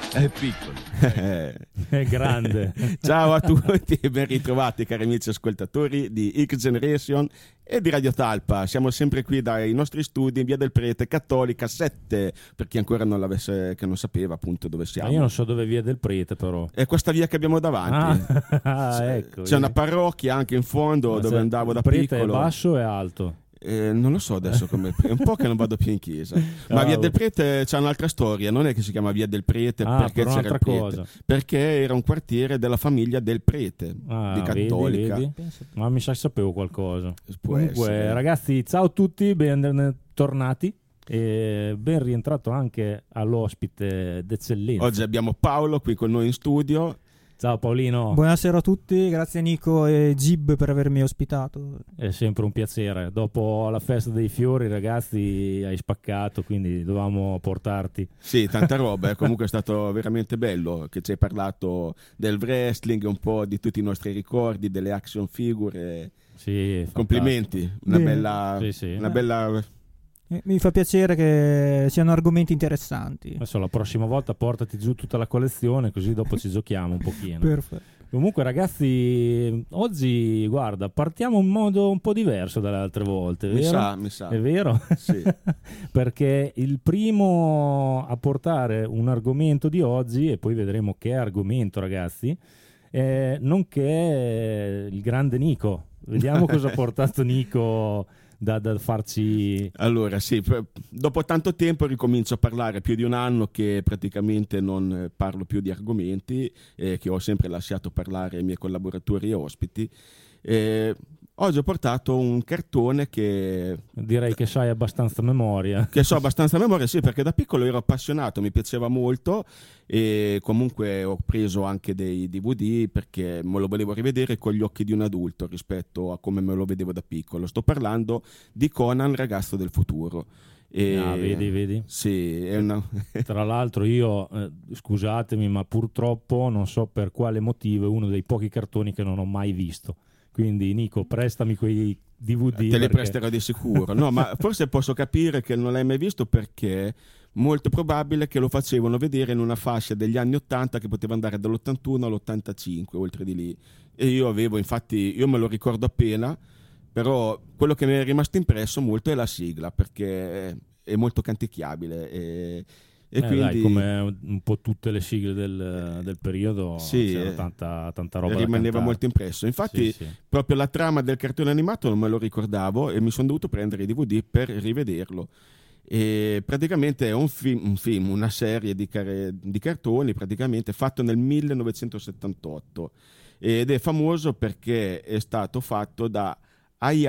È piccolo. È grande. Ciao a tutti e ben ritrovati cari amici ascoltatori di X Generation e di Radio Talpa. Siamo sempre qui dai nostri studi in Via del Prete Cattolica 7, per chi ancora non l'avesse, che non sapeva appunto dove siamo. Ma io non so dove è Via del Prete, però. È questa via che abbiamo davanti. Ecco, c'è una parrocchia anche in fondo. Ma dove andavo da Prete piccolo. È basso e alto? Non lo so adesso come. È un po' che non vado più in chiesa. Ma Via del Prete c'è un'altra storia. Non è che si chiama Via del Prete perché c'era il prete, cosa. Perché era un quartiere della famiglia del prete di Cattolica. Vedi? Ma mi sa che sapevo qualcosa. Comunque, ragazzi, ciao a tutti, bentornati e ben rientrato anche all'ospite d'eccellenza. Oggi abbiamo Paolo qui con noi in studio. Ciao Paolino. Buonasera a tutti, grazie Nico e Gib per avermi ospitato. È sempre un piacere. Dopo la festa dei fiori, ragazzi, hai spaccato, quindi dovevamo portarti. Sì, tanta roba, comunque è stato veramente bello che ci hai parlato del wrestling, un po' di tutti i nostri ricordi, delle action figure. Sì, complimenti, una bella, sì. Una bella. Mi fa piacere che siano argomenti interessanti. Adesso la prossima volta portati giù tutta la collezione, così dopo ci giochiamo un pochino. Perfetto. Comunque ragazzi, oggi guarda, partiamo in modo un po' diverso dalle altre volte, vero? Mi sa. È vero? Sì. Perché il primo a portare un argomento di oggi, e poi vedremo che argomento ragazzi, nonché il grande Nico. Vediamo cosa ha portato Nico da farci. Allora sì, dopo tanto tempo ricomincio a parlare, più di un anno che praticamente non parlo più di argomenti, che ho sempre lasciato parlare ai miei collaboratori e ospiti. Oggi ho portato un cartone che direi che sai abbastanza memoria. Che so abbastanza memoria, sì, perché da piccolo ero appassionato, mi piaceva molto e comunque ho preso anche dei DVD perché me lo volevo rivedere con gli occhi di un adulto rispetto a come me lo vedevo da piccolo. Sto parlando di Conan, ragazzo del futuro. Vedi? Sì, è Tra l'altro io, scusatemi, ma purtroppo non so per quale motivo è uno dei pochi cartoni che non ho mai visto. Quindi Nico, prestami quei DVD. Te li presterò di sicuro. No, ma forse posso capire che non l'hai mai visto perché molto probabile che lo facevano vedere in una fascia degli anni 80 che poteva andare dall'81 all'85, oltre di lì. E io me lo ricordo appena, però quello che mi è rimasto impresso molto è la sigla, perché è molto canticchiabile e quindi dai, come un po' tutte le sigle del periodo, sì, c'era tanta roba rimaneva molto impresso. Infatti sì. Proprio la trama del cartone animato non me lo ricordavo e mi sono dovuto prendere i DVD per rivederlo. E praticamente è un film, una serie di cartoni praticamente fatto nel 1978 ed è famoso perché è stato fatto da